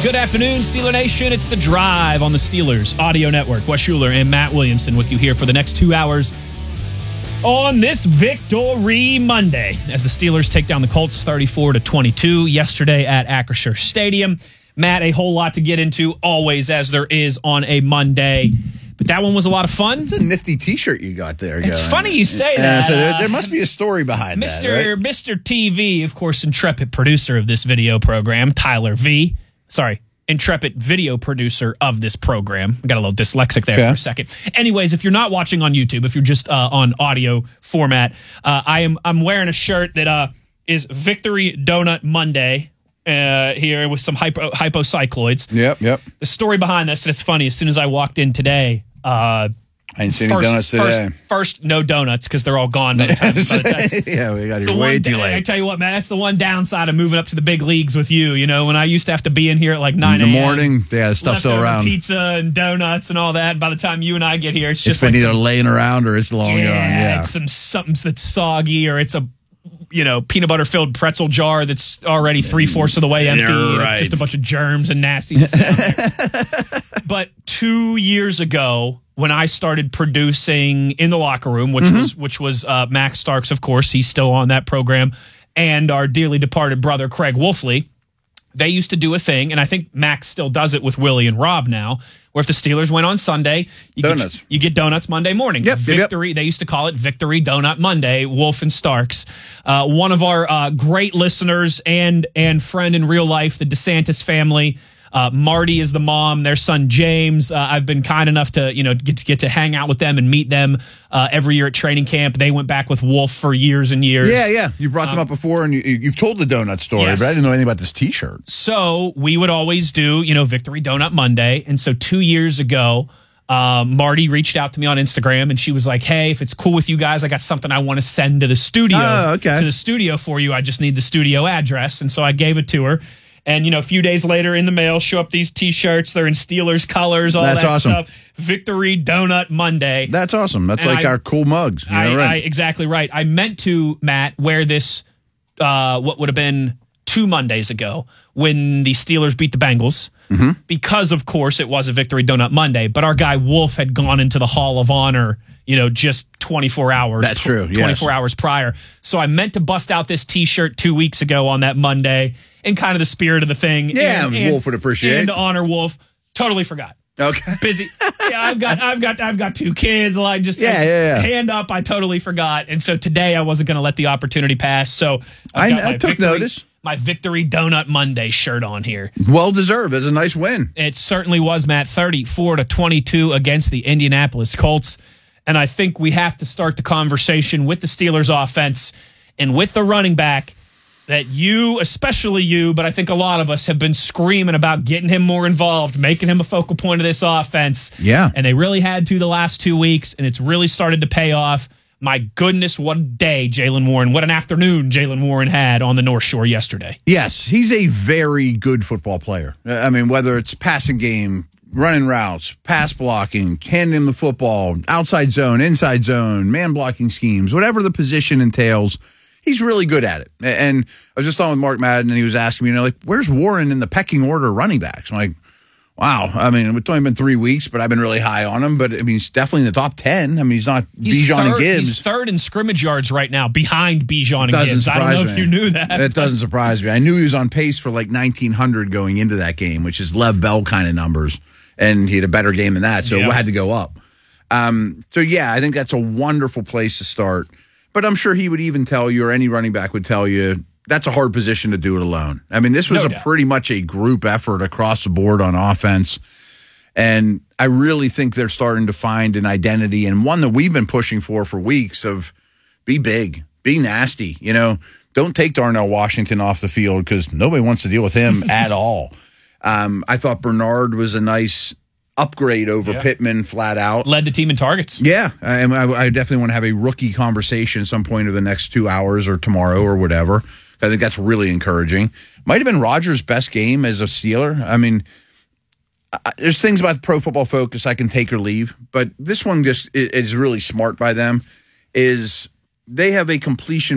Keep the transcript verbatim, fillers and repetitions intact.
Good afternoon, Steeler Nation. It's The Drive on the Steelers Audio Network. Wes Schuler and Matt Williamson with you here for the next two hours on this Victory Monday as the Steelers take down the Colts thirty-four to twenty-two yesterday at Acrisure Stadium. Matt, a whole lot to get into, always as there is on a Monday. But that one was a lot of fun. It's a nifty T-shirt you got there. It's going. funny you say yeah, that. So there, uh, there must be a story behind Mister that, right? Mister T V, of course, intrepid producer of this video program, Tyler V. Sorry, intrepid video producer of this program. I got a little dyslexic there okay. for a second. Anyways, if you're not watching on YouTube, if you're just uh, on audio format, uh, I am I'm wearing a shirt that uh, is Victory Donut Monday. Uh, here with some hypo, hypocycloids. Yep, yep. The story behind this, and it's funny, as soon as I walked in today, uh, I didn't see any first, donuts today. First, first, no donuts, because they're all gone by the time. By the time. Yeah, we got It's here the way one, too late. I tell you what, man, that's the one downside of moving up to the big leagues with you. You know, when I used to have to be in here at like nine in a.m. the morning, yeah, the stuff's still leftover around. Pizza and donuts and all that. By the time you and I get here, it's It's just been like either some, laying around or it's long yeah, gone. Yeah, it's some something that's soggy, or it's a you know peanut butter filled pretzel jar that's already three fourths of the way empty. Yeah, And right. it's just a bunch of germs and nastiness. down there. But two years ago, when I started producing in the locker room, which mm-hmm. was which was uh, Max Starks, of course, he's still on that program, and our dearly departed brother Craig Wolfley, they used to do a thing, and I think Max still does it with Willie and Rob now, where if the Steelers went on Sunday, you donuts. Get, you get donuts Monday morning. Yep, Victory. yep. They used to call it Victory Donut Monday. Wolf and Starks, uh, one of our uh, great listeners and and friend in real life, the DeSantis family. Uh, Marty is the mom. Their son James. Uh, I've been kind enough to you know get to get to hang out with them and meet them uh, every year at training camp. They went back with Wolf for years and years. Yeah, yeah. You've brought um, them up before, and you, you've told the donut story, yes. but I didn't know anything about this T-shirt. So we would always do you know Victory Donut Monday, and so two years ago, uh, Marty reached out to me on Instagram, and she was like, "Hey, if it's cool with you guys, I got something I want to send to the studio. Oh, okay. To the studio for you. I just need the studio address." And so I gave it to her. And, you know, a few days later in the mail, show up these T-shirts. They're in Steelers colors, all That's that awesome. stuff. Victory Donut Monday. That's awesome. That's And like I, our cool mugs. You know, I, right? I, exactly right. I meant to, Matt, wear this, uh, what would have been two Mondays ago when the Steelers beat the Bengals. Mm-hmm. Because, of course, it was a Victory Donut Monday. But our guy Wolf had gone into the Hall of Honor, you know, just twenty-four hours. That's true, yes. twenty-four hours prior. So I meant to bust out this T-shirt two weeks ago on that Monday in kind of the spirit of the thing. Yeah, and, and, Wolf would appreciate. And to honor Wolf. Totally forgot. Okay. Busy. Yeah, I've got, I've got, I've got two kids. Like just yeah, yeah, yeah. hand up. I totally forgot, and so today I wasn't going to let the opportunity pass. So I've I, got I my took victory, notice. My Victory Donut Monday shirt on here. Well deserved. It's a nice win. It certainly was, Matt. thirty-four to twenty-two against the Indianapolis Colts, and I think we have to start the conversation with the Steelers offense and with the running back. That you, especially you, but I think a lot of us have been screaming about getting him more involved, making him a focal point of this offense. Yeah. And they really had to the last two weeks, and it's really started to pay off. My goodness, what a day Jaylen Warren, what an afternoon Jaylen Warren had on the North Shore yesterday. Yes, he's a very good football player. I mean, whether it's passing game, running routes, pass blocking, handing him the football, outside zone, inside zone, man blocking schemes, whatever the position entails, he's really good at it. And I was just on with Mark Madden, and he was asking me, you know, like, where's Warren in the pecking order of running backs? I'm like, wow. I mean, it's only been three weeks, but I've been really high on him. But, I mean, he's definitely in the top ten. I mean, he's not He's Bijan third, and Gibbs. He's third in scrimmage yards right now, behind Bijan and Doesn't Gibbs. I don't know surprise if me. you knew that. It doesn't surprise me. I knew he was on pace for like nineteen hundred going into that game, which is Lev Bell kind of numbers. And he had a better game than that, so Yep. it had to go up. Um, so, yeah, I think that's a wonderful place to start. But I'm sure he would even tell you, or any running back would tell you, that's a hard position to do it alone. I mean, this was No a doubt. pretty much a group effort across the board on offense. And I really think they're starting to find an identity, and one that we've been pushing for for weeks, of be big, be nasty. You know, don't take Darnell Washington off the field because nobody wants to deal with him at all. Um, I thought Bernard was a nice upgrade over Yeah. Pittman flat out. Led the team in targets. Yeah, I, I, I definitely want to have a rookie conversation at some point in the next two hours or tomorrow or whatever. I think that's really encouraging. Might have been Rodgers' best game as a Steeler. I mean, I, there's things about Pro Football Focus I can take or leave, but this one just is really smart by them. Is they have a completion